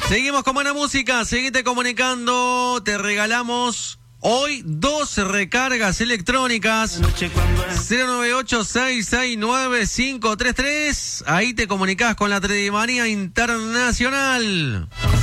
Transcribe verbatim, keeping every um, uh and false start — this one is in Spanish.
Seguimos con buena música, seguite comunicando, te regalamos hoy dos recargas electrónicas. cero nueve ocho, seis seis nueve, cinco tres tres. Ahí te comunicás con la Tredimanía Internacional.